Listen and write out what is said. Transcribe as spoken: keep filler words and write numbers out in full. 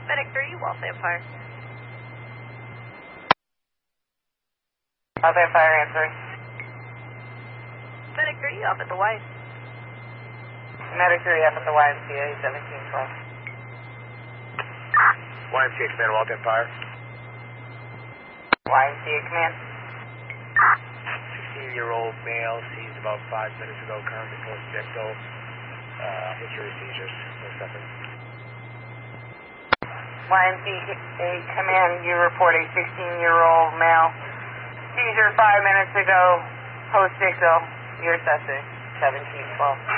Medic three, Waltham Fire. Waltham Fire answering. Medic three, off at the Y. Medic three up at the Y M C A, seventeen twelve. Y M C A Command, Waltham Fire. Y M C A Command. sixteen-year-old male seized about five minutes ago, currently post-dicto. Uh, history of seizures, no suffering. Y M C A Command, you report a sixteen-year-old male seizure five minutes ago, post-dicto. Your suspect, seventeen twelve.